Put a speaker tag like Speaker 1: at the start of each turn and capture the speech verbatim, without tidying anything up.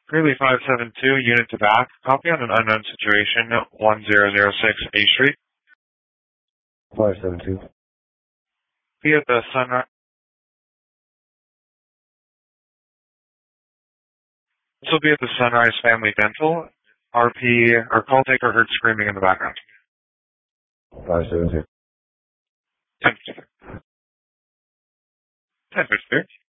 Speaker 1: Greeley five seven two, unit to back. Copy on an unknown situation, one zero zero six A Street.
Speaker 2: five seven two.
Speaker 1: Be at the Sunrise. This will be at the Sunrise Family Dental. R P, or call taker heard screaming in the background.
Speaker 2: five seven two.
Speaker 1: ten fifty. ten fifty.